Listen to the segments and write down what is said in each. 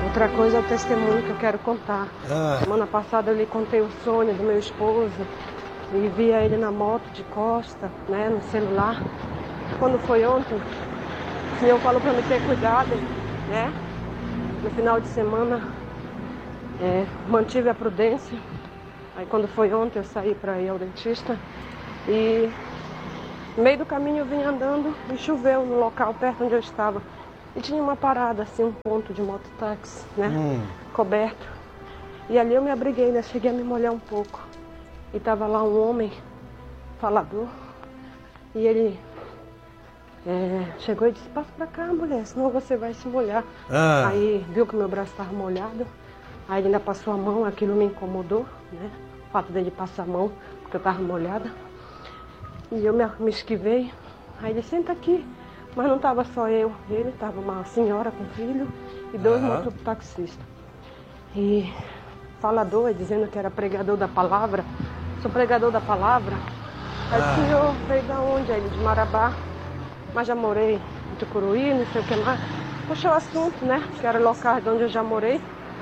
Outra coisa é o testemunho que eu quero contar. Semana passada eu lhe contei o sonho do meu esposo e via ele na moto de costa, né, no celular. Quando foi ontem, o Senhor falou para me ter cuidado, né? No final de semana, mantive a prudência. Aí quando foi ontem eu saí para ir ao dentista e no meio do caminho eu vim andando e choveu no local perto onde eu estava. E tinha uma parada, assim, um ponto de mototáxi, né? Coberto. E ali eu me abriguei, né? Cheguei a me molhar um pouco. E tava lá um homem falador. E ele chegou e disse, passa pra cá, mulher, senão você vai se molhar. Aí viu que meu braço estava molhado. Aí ele ainda passou a mão, aquilo me incomodou, né? O fato dele passar a mão, porque eu estava molhada. E eu me esquivei. Aí ele, senta aqui. Mas não estava só eu, ele estava uma senhora com filho e dois mototaxistas. E falador, dizendo que era pregador da palavra. Sou pregador da palavra. Aí o senhor veio da onde? Aí ele, de Marabá. Mas já morei em Tucuruí, não sei o que mais. Puxou o assunto, né? Que era local de onde eu já morei.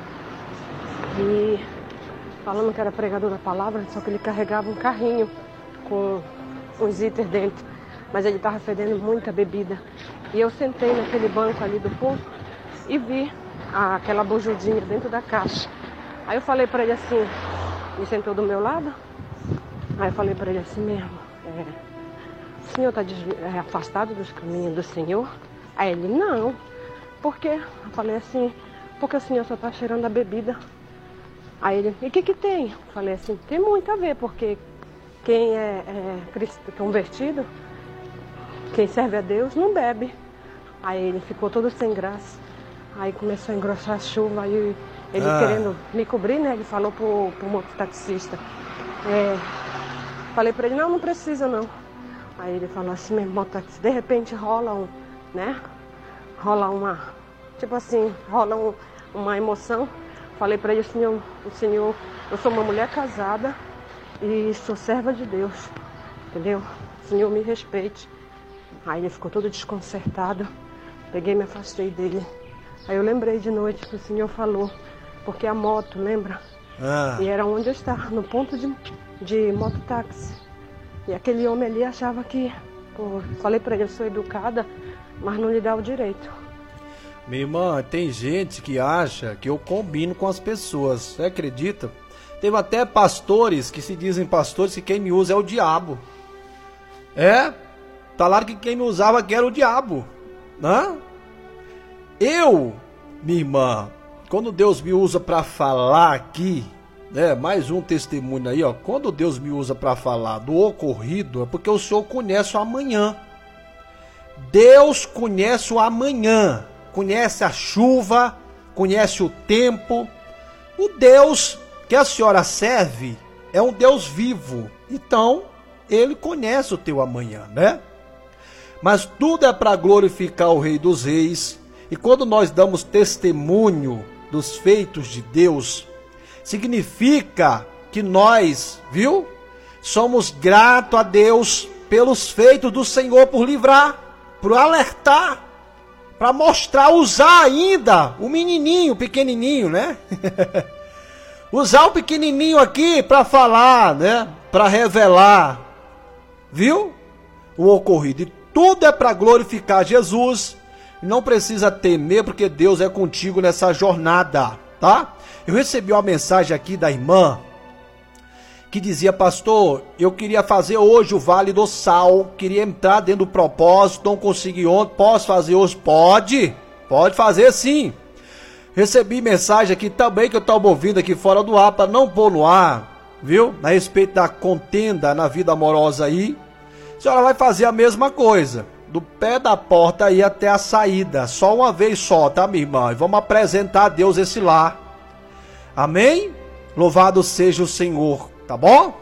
E falando que era pregador da palavra, só que ele carregava um carrinho com uns itens dentro. Mas ele estava fedendo muita bebida. E eu sentei naquele banco ali do posto e vi aquela bujudinha dentro da caixa. Aí eu falei para ele assim, ele sentou do meu lado. Aí eu falei para ele assim mesmo, o senhor está afastado dos caminhos do Senhor? Aí ele, não. Por quê? Eu falei assim, porque o senhor só está cheirando a bebida. Aí ele, e o que tem? Eu falei assim, tem muito a ver, porque quem é convertido, quem serve a Deus, não bebe. Aí ele ficou todo sem graça. Aí começou a engrossar a chuva. Aí ele querendo me cobrir, né? Ele falou pro mototaxista. Falei pra ele, não precisa não. Aí ele falou assim mesmo, mototaxista, de repente rola rola uma emoção. Falei pra ele, o senhor, eu sou uma mulher casada e sou serva de Deus, entendeu? O senhor me respeite. Aí ele ficou todo desconcertado. Peguei e me afastei dele. Aí eu lembrei de noite que o senhor falou. Porque a moto, lembra? E era onde eu estava, no ponto de mototáxi. E aquele homem ali achava que... falei pra ele, eu sou educada, mas não lhe dá o direito. Minha irmã, tem gente que acha que eu combino com as pessoas. Você acredita? Teve até pastores que se dizem pastores que quem me usa é o diabo. Falaram que quem me usava aqui era o diabo, né? Minha irmã, quando Deus me usa para falar aqui, né? Mais um testemunho aí, ó. Quando Deus me usa para falar do ocorrido, é porque o Senhor conhece o amanhã. Deus conhece o amanhã, conhece a chuva, conhece o tempo. O Deus que a senhora serve é um Deus vivo, então Ele conhece o teu amanhã, né? Mas tudo é para glorificar o Rei dos Reis. E quando nós damos testemunho dos feitos de Deus, significa que nós, somos gratos a Deus pelos feitos do Senhor, por livrar, por alertar, para mostrar, usar ainda o menininho, o pequenininho, né? Usar o pequenininho aqui para falar, né? Para revelar, o ocorrido. E tudo é para glorificar Jesus. Não precisa temer, porque Deus é contigo nessa jornada, tá? Eu recebi uma mensagem aqui da irmã que dizia, pastor, eu queria fazer hoje o Vale do Sal, queria entrar dentro do propósito, não consegui ontem, posso fazer hoje? Pode fazer sim. Recebi mensagem aqui também que eu estava ouvindo aqui fora do ar, para não pôr no ar, a respeito da contenda na vida amorosa aí. A senhora vai fazer a mesma coisa, do pé da porta aí até a saída, só uma vez só, tá, minha irmã? E vamos apresentar a Deus esse lar. Amém? Louvado seja o Senhor, tá bom?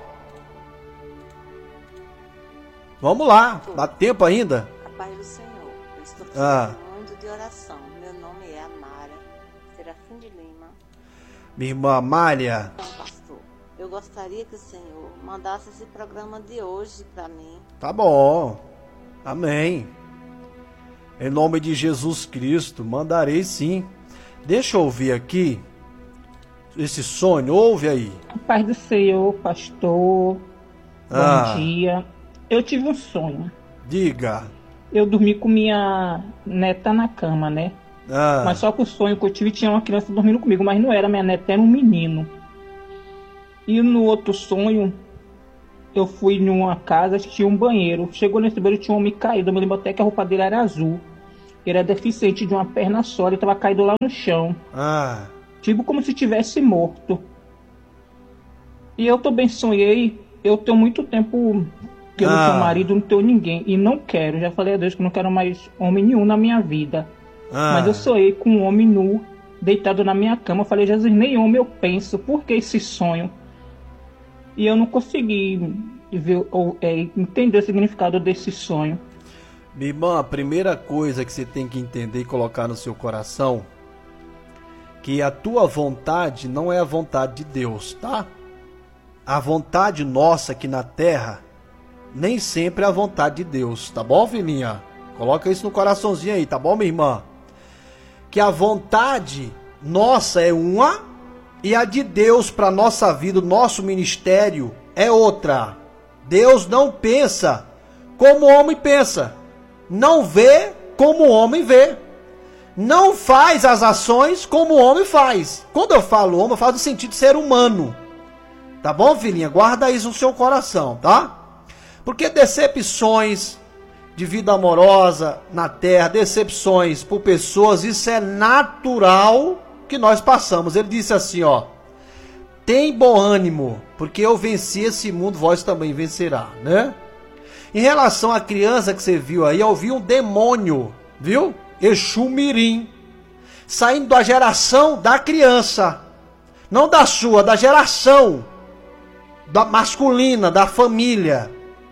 Vamos lá, dá tempo ainda? A paz do Senhor, eu estou precisando de oração. Meu nome é Amália Serafim de Lima. Minha irmã Amália. Então, pastor, eu gostaria que o Senhor mandasse esse programa de hoje para mim. Tá bom, amém. Em nome de Jesus Cristo, mandarei sim. Deixa eu ouvir aqui esse sonho, ouve aí. Paz do Senhor, pastor. Bom dia. Eu tive um sonho. Diga. Eu dormi com minha neta na cama, né? Mas só que o sonho que eu tive tinha uma criança dormindo comigo, mas não era minha neta, era um menino. E no outro sonho, eu fui numa casa que tinha um banheiro. Chegou nesse banheiro, tinha um homem caído. Eu me lembro até que a roupa dele era azul. Ele era deficiente de uma perna só, ele estava caído lá no chão. Tipo como se tivesse morto. E eu também sonhei, eu tenho muito tempo que eu não tenho marido, não tenho ninguém. E não quero, já falei a Deus que não quero mais homem nenhum na minha vida. Mas eu sonhei com um homem nu, deitado na minha cama. Eu falei, Jesus, nem homem eu penso, por que esse sonho? E eu não consegui ver, entender o significado desse sonho. Minha irmã, a primeira coisa que você tem que entender e colocar no seu coração, que a tua vontade não é a vontade de Deus, tá? A vontade nossa aqui na terra nem sempre é a vontade de Deus, tá bom, filhinha? Coloca isso no coraçãozinho aí, tá bom, minha irmã? Que a vontade nossa é uma e a de Deus para nossa vida, o nosso ministério é outra. Deus não pensa como o homem pensa. Não vê como o homem vê. Não faz as ações como o homem faz. Quando eu falo homem, eu falo no sentido de ser humano. Tá bom, filhinha? Guarda isso no seu coração, tá? Porque decepções de vida amorosa na terra, decepções por pessoas, isso é natural que nós passamos. Ele disse assim, ó: tem bom ânimo, porque eu venci esse mundo, vós também vencerá, né? Em relação à criança que você viu aí, eu vi um demônio, viu? Exu Mirim, saindo da geração da criança, não da sua, da geração da masculina, da família,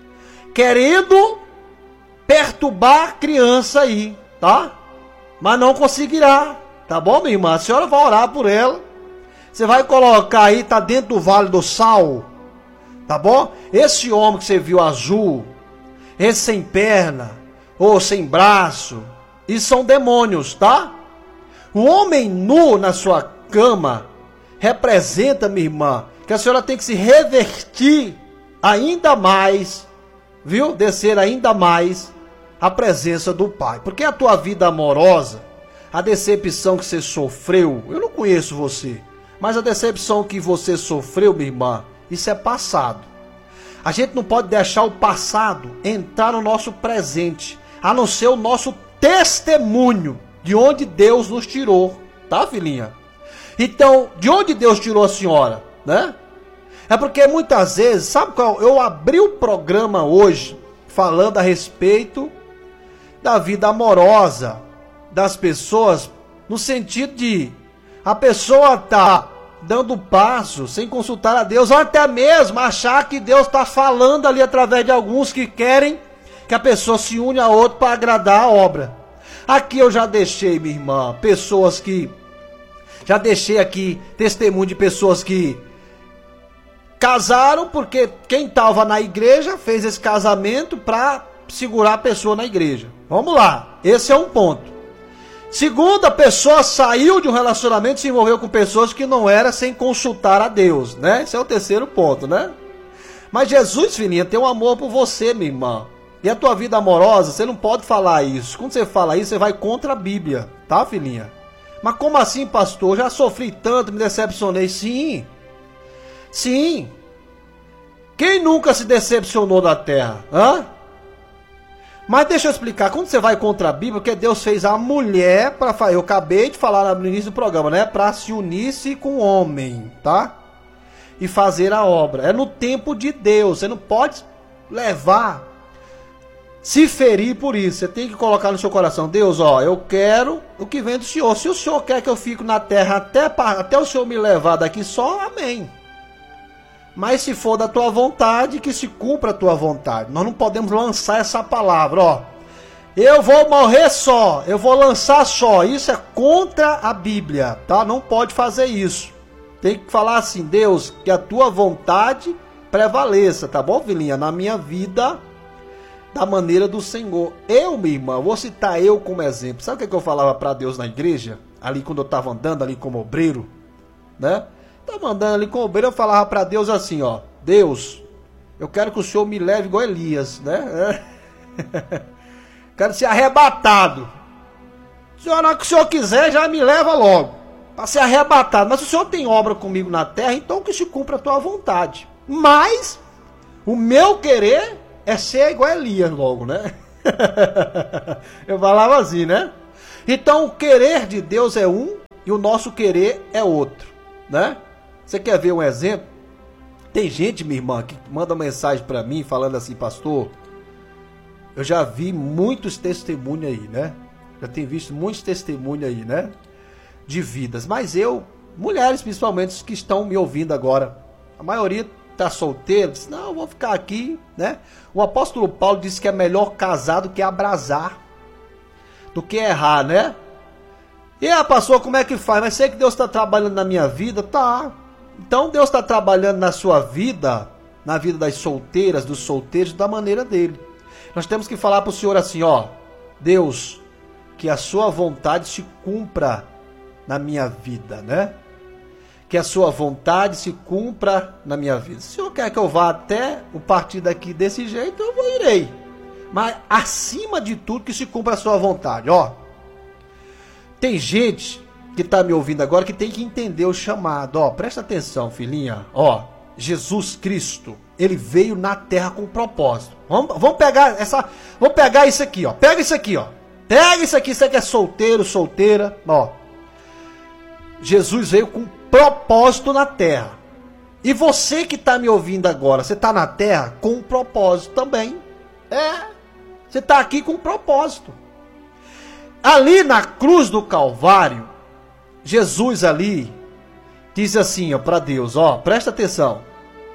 querendo perturbar a criança aí, tá? Mas não conseguirá, tá bom, minha irmã? A senhora vai orar por ela, você vai colocar aí, tá dentro do Vale do Sal, tá bom? Esse homem que você viu azul, esse sem perna, ou sem braço, isso são demônios, tá? O homem nu na sua cama representa, minha irmã, que a senhora tem que se revertir ainda mais, viu? Descer ainda mais a presença do Pai. Porque a tua vida amorosa, a decepção que você sofreu, eu não conheço você, mas a decepção que você sofreu, minha irmã, isso é passado. A gente não pode deixar o passado entrar no nosso presente, a não ser o nosso testemunho de onde Deus nos tirou, tá, filhinha? Então, de onde Deus tirou a senhora, né? É porque muitas vezes, sabe qual? Eu abri o programa hoje falando a respeito da vida amorosa das pessoas, no sentido de a pessoa tá dando passo sem consultar a Deus, ou até mesmo achar que Deus está falando ali através de alguns que querem que a pessoa se une a outro para agradar a obra. Aqui eu já deixei, minha irmã, pessoas que... Já deixei aqui testemunho de pessoas que casaram porque quem estava na igreja fez esse casamento para segurar a pessoa na igreja. Vamos lá, esse é um ponto. Segundo, a pessoa saiu de um relacionamento e se envolveu com pessoas que não era sem consultar a Deus, né? Esse é o terceiro ponto, né? Mas Jesus, filhinha, tem um amor por você, minha irmã. E a tua vida amorosa, você não pode falar isso. Quando você fala isso, você vai contra a Bíblia, tá, filhinha? Mas como assim, pastor? Já sofri tanto, me decepcionei. Sim. Sim. Quem nunca se decepcionou na terra? Hã? Mas deixa eu explicar. Quando você vai contra a Bíblia, porque Deus fez a mulher para fazer. Eu acabei de falar no início do programa, né? Para se unir-se com o homem, tá? E fazer a obra. É no tempo de Deus. Você não pode levar, se ferir por isso. Você tem que colocar no seu coração: Deus, ó, eu quero o que vem do Senhor. Se o Senhor quer que eu fique na terra até o Senhor me levar daqui só, amém. Mas se for da tua vontade, que se cumpra a tua vontade. Nós não podemos lançar essa palavra, ó. Eu vou morrer só, eu vou lançar só. Isso é contra a Bíblia, tá? Não pode fazer isso. Tem que falar assim: Deus, que a tua vontade prevaleça, tá bom, filhinha? Na minha vida, da maneira do Senhor. Eu, minha irmã, vou citar eu como exemplo. Sabe o que eu falava para Deus na igreja? ali quando eu estava andando ali como obreiro, né? Estava andando ali como obreiro, eu falava para Deus assim, ó, Deus, eu quero que o Senhor me leve igual Elias, né? Quero ser arrebatado. Senhor, na hora que o Senhor quiser, já me leva logo, para ser arrebatado. Mas se o Senhor tem obra comigo na terra, então que se cumpra a tua vontade. Mas o meu querer é ser igual Elias logo, né? Eu falava assim, né? Então o querer de Deus é um e o nosso querer é outro, né? Você quer ver um exemplo? Tem gente, minha irmã, que manda mensagem para mim falando assim, pastor, eu já vi muitos testemunhos aí, né? Já tenho visto muitos testemunhos aí, né? De vidas. Mas mulheres principalmente que estão me ouvindo agora, a maioria está solteiro, diz, não, eu vou ficar aqui, né? O apóstolo Paulo disse que é melhor casar do que abrasar, do que errar, né? E pastor, como é que faz? Mas sei que Deus está trabalhando na minha vida, tá? Então Deus está trabalhando na sua vida, na vida das solteiras, dos solteiros, da maneira dele. Nós temos que falar para o Senhor assim, ó, Deus, que a sua vontade se cumpra na minha vida, né? Que a sua vontade se cumpra na minha vida. Se o Senhor quer que eu vá até o partir daqui desse jeito, eu irei. Mas acima de tudo que se cumpra a sua vontade, ó. Tem gente que está me ouvindo agora que tem que entender o chamado, ó. Presta atenção, filhinha, ó. Jesus Cristo, ele veio na terra com um propósito. Vamos pegar isso aqui, ó. Pega isso aqui, ó. Pega isso aqui, você que é solteiro, solteira, ó. Jesus veio com propósito na terra. E você que está me ouvindo agora, você está na terra com um propósito também. Você está aqui com um propósito. Ali na cruz do Calvário, Jesus ali diz assim, ó, para Deus, ó, presta atenção.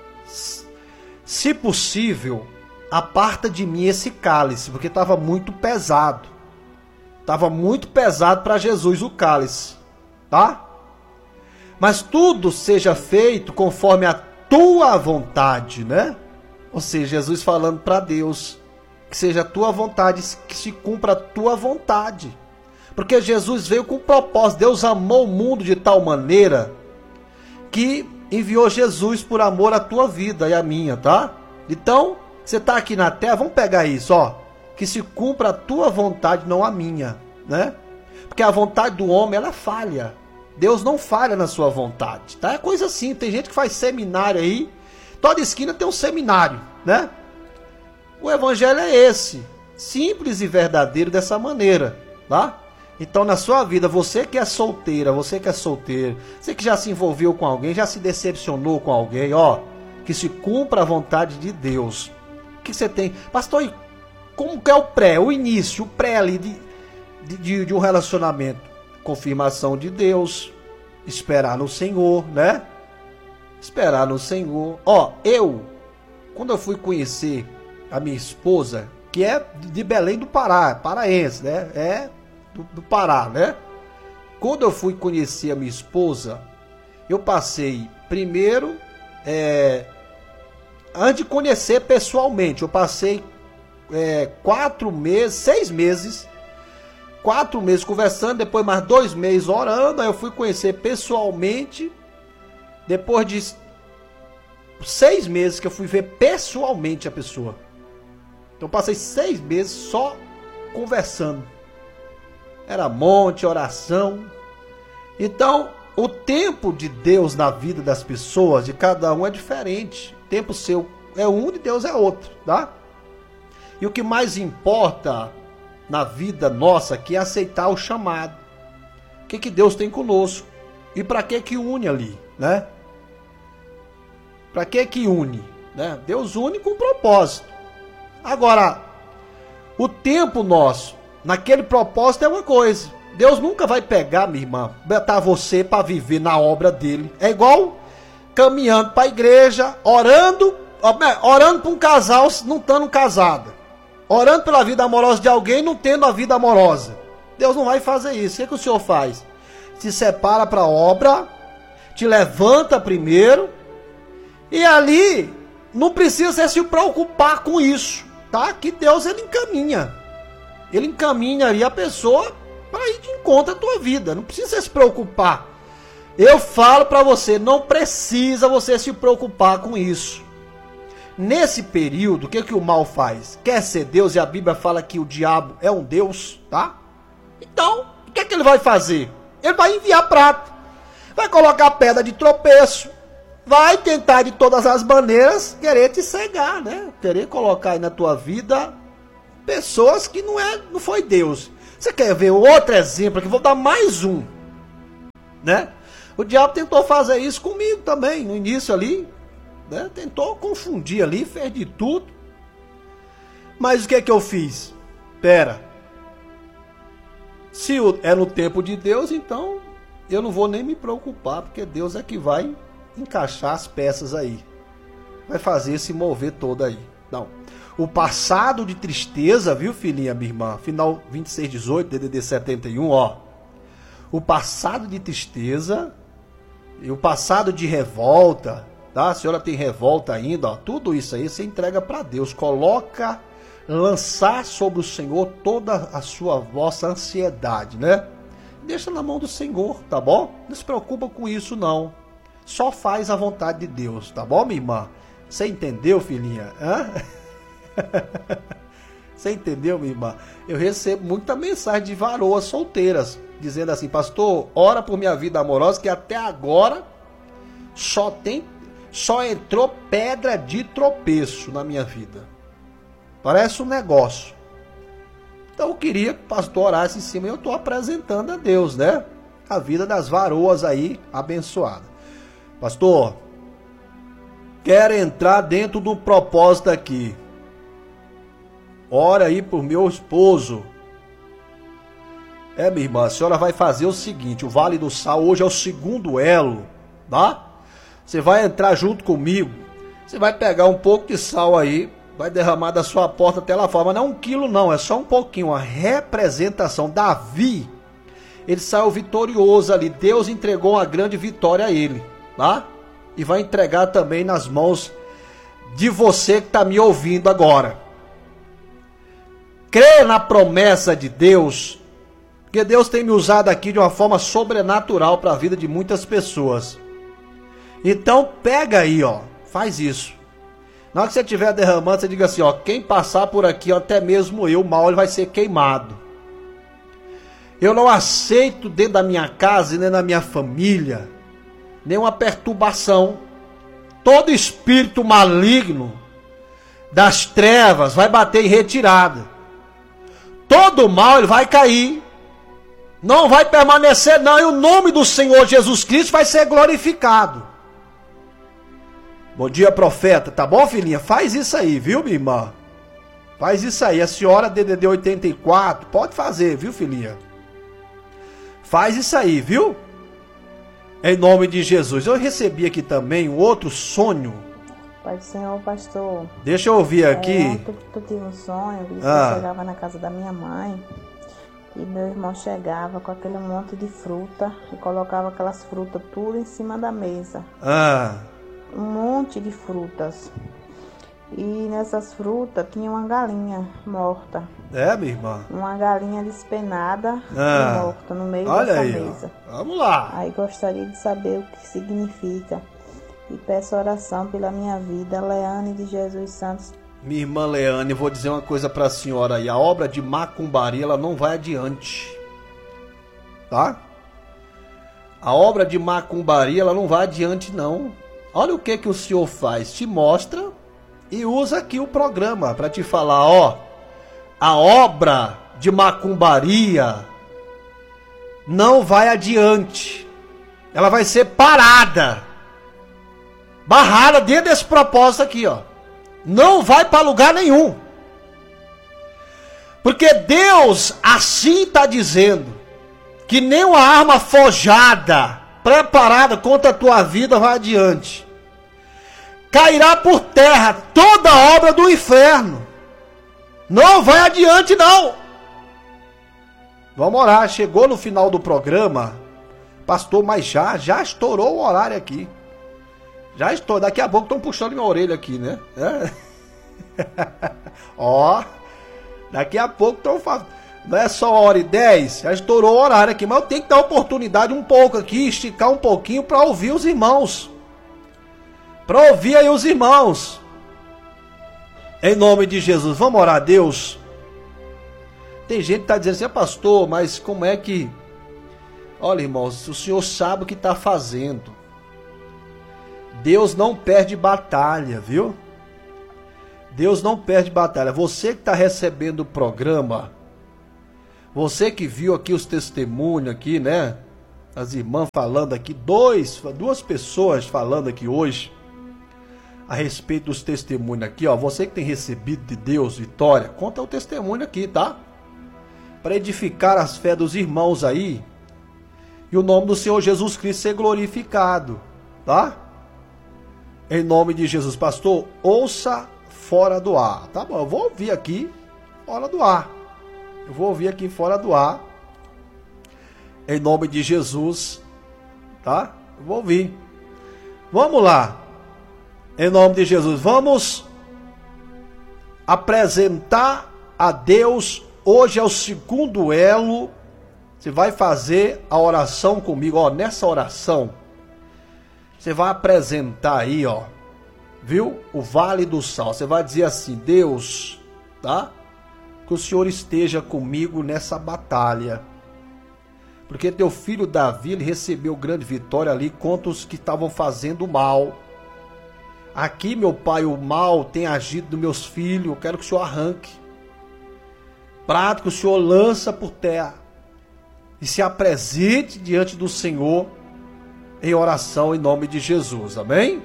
Se possível, aparta de mim esse cálice, porque estava muito pesado. Estava muito pesado para Jesus o cálice, tá? Mas tudo seja feito conforme a tua vontade, né? Ou seja, Jesus falando para Deus, que seja a tua vontade, que se cumpra a tua vontade. Porque Jesus veio com um propósito. Deus amou o mundo de tal maneira que enviou Jesus por amor à tua vida e à minha, tá? Então, você está aqui na terra, vamos pegar isso, ó. Que se cumpra a tua vontade, não a minha, né? Porque a vontade do homem, ela falha. Deus não falha na sua vontade, tá? É coisa assim, tem gente que faz seminário aí, toda esquina tem um seminário, né? O evangelho é esse, simples e verdadeiro dessa maneira, tá? Então na sua vida, você que é solteira, você que é solteiro, você que já se envolveu com alguém, já se decepcionou com alguém, ó, que se cumpra a vontade de Deus. O que você tem? Pastor, e como que é o pré, o início, o pré ali de um relacionamento? Confirmação de Deus, esperar no Senhor, né? Esperar no Senhor. Ó, quando eu fui conhecer a minha esposa, que é de Belém do Pará, paraense, né? É do Pará, né? Quando eu fui conhecer a minha esposa, eu passei primeiro, antes de conhecer pessoalmente, eu passei 6 meses, 4 meses conversando, depois mais 2 meses orando, aí eu fui conhecer pessoalmente, depois de 6 meses que eu fui ver pessoalmente a pessoa. Então passei 6 meses só conversando. Era monte, oração. Então, o tempo de Deus na vida das pessoas, de cada um é diferente. O tempo seu é um, de Deus é outro, tá? E o que mais importa na vida nossa aqui é aceitar o chamado. O que Deus tem conosco? E para que une ali, né? Para que une, né? Deus une com propósito. Agora, o tempo nosso naquele propósito é uma coisa. Deus nunca vai pegar, minha irmã, botar você para viver na obra dele. É igual caminhando para a igreja, orando para um casal não estando casado, orando pela vida amorosa de alguém não tendo a vida amorosa. Deus não vai fazer isso. O que o Senhor faz? Se separa para a obra, te levanta primeiro, e ali não precisa se preocupar com isso, tá? Que Deus ele encaminha ali a pessoa para ir de encontro à tua vida. Não precisa se preocupar. Eu falo para você, não precisa você se preocupar com isso. Nesse período, o que o mal faz? Quer ser Deus, e a Bíblia fala que o diabo é um Deus, tá? Então, o que ele vai fazer? Ele vai enviar prato, vai colocar pedra de tropeço, vai tentar de todas as maneiras querer te cegar, né? Querer colocar aí na tua vida pessoas que não foi Deus. Você quer ver outro exemplo aqui? Vou dar mais um, né? O diabo tentou fazer isso comigo também, no início ali, né? Tentou confundir ali, fez de tudo. Mas o que é que eu fiz? Pera, se é no tempo de Deus, então eu não vou nem me preocupar, porque Deus é que vai encaixar as peças aí, vai fazer esse mover todo aí. Não, o passado de tristeza, viu, filhinha, minha irmã, final 2618, DDD 71, ó, o passado de tristeza e o passado de revolta, tá? A senhora tem revolta ainda, ó, tudo isso aí você entrega para Deus, coloca, lançar sobre o Senhor toda a sua vossa ansiedade, né? Deixa na mão do Senhor, tá bom? Não se preocupa com isso não. Só faz a vontade de Deus, tá bom, minha irmã? Você entendeu, filhinha? Hã? Você entendeu, minha irmã? Eu recebo muita mensagem de varoas solteiras, dizendo assim, pastor, ora por minha vida amorosa, que até agora só entrou pedra de tropeço na minha vida. Parece um negócio. Então eu queria que o pastor orasse em cima, e eu estou apresentando a Deus, né? A vida das varoas aí abençoada. Pastor, quero entrar dentro do propósito aqui. Ora aí por meu esposo. Minha irmã, a senhora vai fazer o seguinte, o Vale do Sal hoje é o segundo elo, tá? Você vai entrar junto comigo, você vai pegar um pouco de sal aí, vai derramar da sua porta até lá fora, mas não é 1 quilo não, é só um pouquinho, uma representação. Davi, ele saiu vitorioso ali, Deus entregou uma grande vitória a ele, tá? E vai entregar também nas mãos de você que está me ouvindo agora. Crê na promessa de Deus, porque Deus tem me usado aqui de uma forma sobrenatural para a vida de muitas pessoas. Então pega aí, ó, faz isso. Na hora que você estiver derramando, você diga assim, ó, quem passar por aqui, ó, até mesmo eu, mal, ele vai ser queimado. Eu não aceito dentro da minha casa e nem na minha família nenhuma perturbação. Todo espírito maligno das trevas vai bater em retirada. Todo mal ele vai cair. Não vai permanecer não. E o nome do Senhor Jesus Cristo vai ser glorificado. Bom dia, profeta. Tá bom, filhinha? Faz isso aí, viu, minha irmã? Faz isso aí. A senhora DDD 84, pode fazer, viu, filhinha? Faz isso aí, viu? Em nome de Jesus. Eu recebi aqui também um outro sonho. Pai do Senhor, pastor. Deixa eu ouvir aqui. Ontem eu tive um sonho, que eu chegava na casa da minha mãe e meu irmão chegava com aquele monte de fruta e colocava aquelas frutas tudo em cima da mesa. Um monte de frutas. E nessas frutas tinha uma galinha morta. Minha irmã? Uma galinha despenada e morta no meio dessa mesa. Vamos lá. Aí gostaria de saber o que significa. E peço oração pela minha vida. Leane de Jesus Santos. Minha irmã Leane, eu vou dizer uma coisa para a senhora aí. A obra de macumbaria, ela não vai adiante. Tá? A obra de macumbaria, ela não vai adiante não. Olha o que o senhor faz. Te mostra e usa aqui o programa para te falar, ó. A obra de macumbaria não vai adiante. Ela vai ser parada. Barrada dentro desse propósito aqui, ó. Não vai para lugar nenhum. Porque Deus assim está dizendo que nenhuma arma forjada, preparada contra a tua vida vai adiante. Cairá por terra toda a obra do inferno. Não vai adiante não. Vamos orar. Chegou no final do programa, pastor, mas já estourou o horário aqui. Já estou, daqui a pouco estão puxando minha orelha aqui, né? Ó, daqui a pouco estão falando. Não é só 1h10, já estourou o horário aqui, mas eu tenho que dar oportunidade um pouco aqui, esticar um pouquinho para ouvir os irmãos. Para ouvir aí os irmãos. Em nome de Jesus, vamos orar a Deus. Tem gente que está dizendo assim, pastor, mas como é que... Olha, irmãos, o Senhor sabe o que está fazendo. Deus não perde batalha, viu? Deus não perde batalha. Você que está recebendo o programa, você que viu aqui os testemunhos aqui, né? As irmãs falando aqui, duas pessoas falando aqui hoje a respeito dos testemunhos aqui, ó. Você que tem recebido de Deus vitória, conta o testemunho aqui, tá? Para edificar as fé dos irmãos aí e o nome do Senhor Jesus Cristo ser glorificado, tá? Em nome de Jesus, pastor, ouça fora do ar, tá bom? Eu vou ouvir aqui fora do ar. Eu vou ouvir aqui fora do ar. Em nome de Jesus, tá? Eu vou ouvir. Vamos lá. Em nome de Jesus, vamos apresentar a Deus. Hoje é o segundo elo. Você vai fazer a oração comigo, ó. Nessa oração, você vai apresentar aí, ó. Viu? O Vale do Sal. Você vai dizer assim, Deus, tá? Que o Senhor esteja comigo nessa batalha. Porque teu filho Davi, ele recebeu grande vitória ali contra os que estavam fazendo mal. Aqui, meu pai, o mal tem agido nos meus filhos. Eu quero que o Senhor arranque. Prato que o Senhor lança por terra. E se apresente diante do Senhor em oração em nome de Jesus. Amém?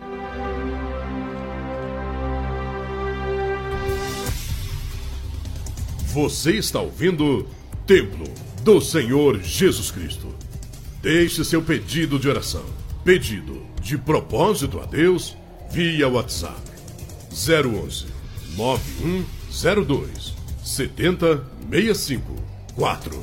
Você está ouvindo Templo do Senhor Jesus Cristo. Deixe seu pedido de oração, pedido de propósito a Deus via WhatsApp 011 9102 7065 4.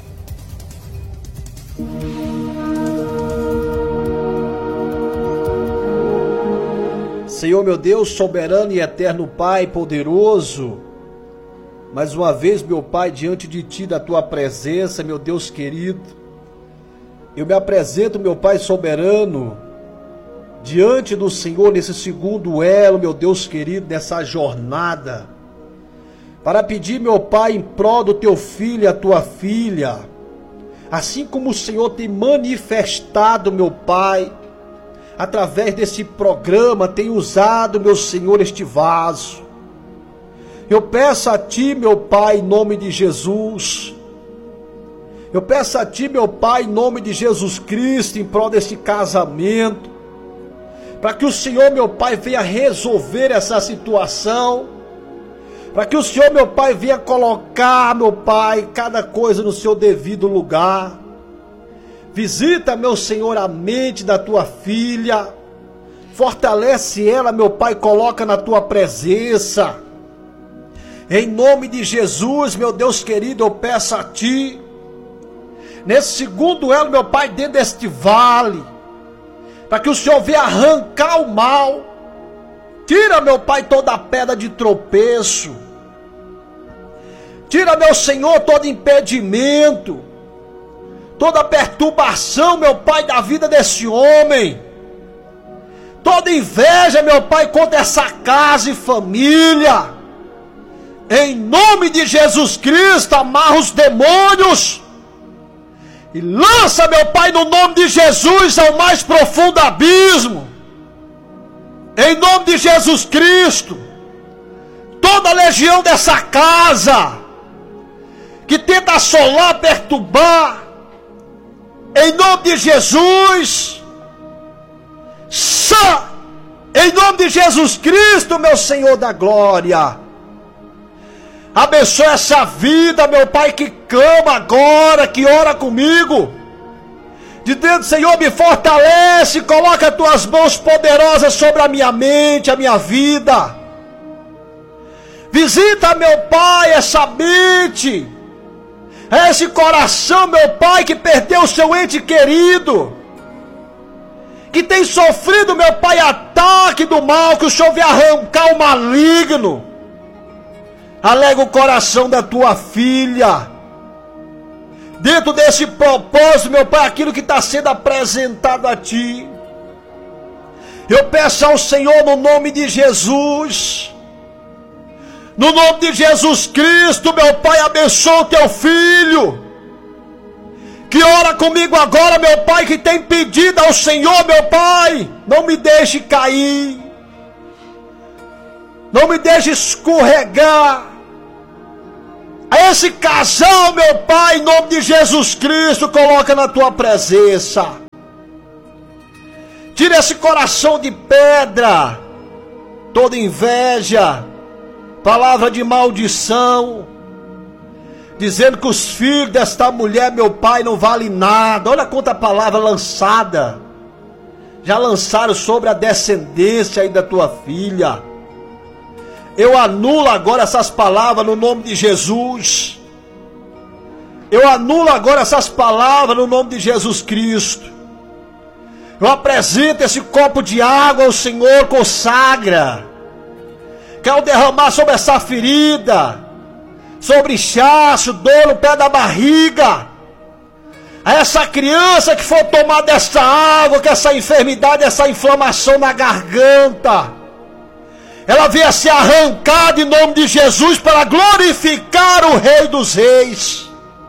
Senhor meu Deus, soberano e eterno Pai poderoso, mais uma vez, meu Pai, diante de Ti, da Tua presença, meu Deus querido, eu me apresento, meu Pai soberano, diante do Senhor nesse segundo elo, meu Deus querido, nessa jornada, para pedir, meu Pai, em prol do Teu filho e a Tua filha, assim como o Senhor tem manifestado, meu Pai, através desse programa, tem usado, meu Senhor, este vaso. Eu peço a Ti, meu Pai, em nome de Jesus. Eu peço a Ti, meu Pai, em nome de Jesus Cristo, em prol desse casamento, para que o Senhor, meu Pai, venha resolver essa situação, para que o Senhor, meu Pai, venha colocar, meu Pai, cada coisa no seu devido lugar. Visita, meu Senhor, a mente da Tua filha, fortalece ela, meu Pai, coloca na Tua presença. Em nome de Jesus, meu Deus querido, eu peço a Ti, nesse segundo elo, meu Pai, dentro deste vale, para que o Senhor venha arrancar o mal, tira, meu Pai, toda a pedra de tropeço, tira, meu Senhor, todo impedimento, toda perturbação, meu Pai, da vida desse homem, toda inveja, meu Pai, contra essa casa e família. Em nome de Jesus Cristo, amarra os demônios e lança, meu Pai, no nome de Jesus, ao mais profundo abismo. Em nome de Jesus Cristo, toda a legião dessa casa que tenta assolar, perturbar, em nome de Jesus, em nome de Jesus Cristo, meu Senhor da glória, abençoa essa vida, meu Pai, que clama agora, que ora comigo. De dentro, Senhor, me fortalece, coloca as Tuas mãos poderosas sobre a minha mente, a minha vida. Visita, meu Pai, essa mente, esse coração, meu Pai, que perdeu o seu ente querido, que tem sofrido, meu Pai, ataque do mal, que o Senhor venha arrancar o maligno. Alega o coração da Tua filha, dentro desse propósito, meu Pai, aquilo que está sendo apresentado a Ti. Eu peço ao Senhor, no nome de Jesus, no nome de Jesus Cristo, meu Pai, abençoa o Teu filho, que ora comigo agora, meu Pai, que tem pedido ao Senhor, meu Pai, não me deixe cair, não me deixe escorregar. A esse casal, meu Pai, em nome de Jesus Cristo, coloca na Tua presença. Tira esse coração de pedra, toda inveja, palavra de maldição, dizendo que os filhos desta mulher, meu Pai, não valem nada. Olha quanta palavra lançada. Já lançaram sobre a descendência aí da tua filha. Eu anulo agora essas palavras no nome de Jesus. Eu anulo agora essas palavras no nome de Jesus Cristo. Eu apresento esse copo de água ao Senhor, consagra. Quero derramar sobre essa ferida, sobre inchaço, dor no pé da barriga. A essa criança que for tomar dessa água, que essa enfermidade, essa inflamação na garganta, ela venha ser arrancada em nome de Jesus para glorificar o Rei dos Reis.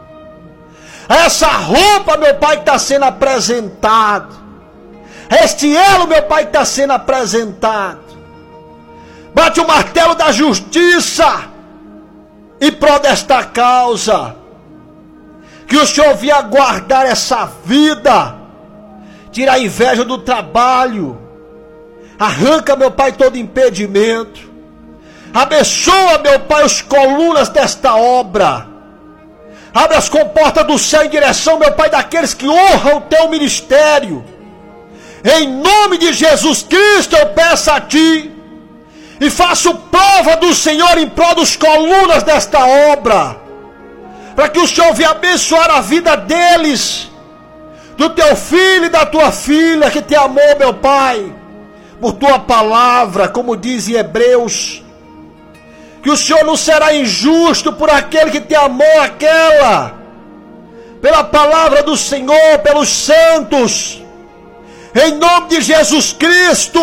A essa roupa, meu Pai, que está sendo apresentado, este elo, meu Pai, que está sendo apresentado, bate o martelo da justiça em prol desta causa. Que o Senhor venha guardar essa vida, tira a inveja do trabalho, arranca, meu Pai, todo impedimento, abençoa, meu Pai, os colunas desta obra, abre as comportas do céu em direção, meu Pai, daqueles que honram o Teu ministério. Em nome de Jesus Cristo eu peço a Ti, e faço prova do Senhor em prol dos colunas desta obra, para que o Senhor venha abençoar a vida deles, do Teu filho e da Tua filha, que Te amou, meu Pai, por Tua palavra, como diz em Hebreus, que o Senhor não será injusto por aquele que Te amou aquela, pela palavra do Senhor, pelos santos. Em nome de Jesus Cristo,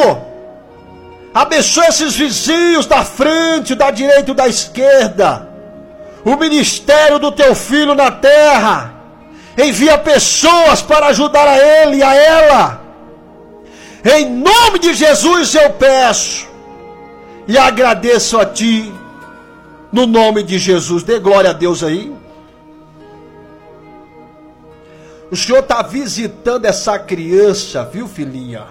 abençoa esses vizinhos da frente, da direita e da esquerda, o ministério do Teu Filho na terra. Envia pessoas para ajudar a ele e a ela. Em nome de Jesus eu peço e agradeço a Ti, no nome de Jesus. Dê glória a Deus aí. O Senhor está visitando essa criança, viu, filhinha?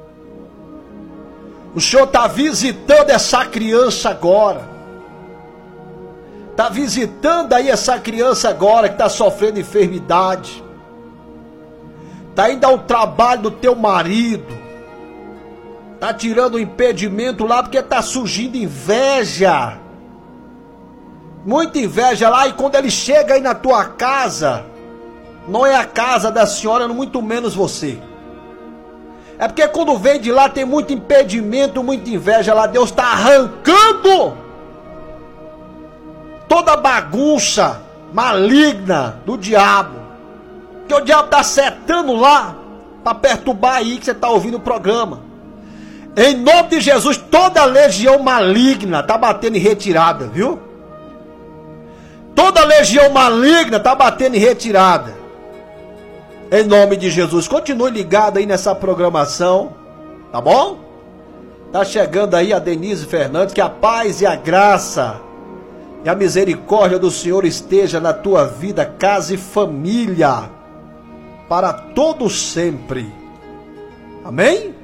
O Senhor está visitando essa criança agora. Está visitando aí essa criança agora que está sofrendo enfermidade. Está indo ao trabalho do teu marido. Está tirando o impedimento lá porque está surgindo inveja. Muita inveja lá, e quando ele chega aí na tua casa, não é a casa da senhora, muito menos você. É porque quando vem de lá tem muito impedimento, muita inveja lá. Deus está arrancando toda bagunça maligna do diabo. Porque o diabo está setando lá para perturbar aí que você está ouvindo o programa. Em nome de Jesus, toda legião maligna está batendo em retirada, viu? Toda legião maligna está batendo em retirada. Em nome de Jesus, continue ligado aí nessa programação, tá bom? Tá chegando aí a Denise Fernandes, que a paz e a graça e a misericórdia do Senhor esteja na tua vida, casa e família, para todo sempre. Amém?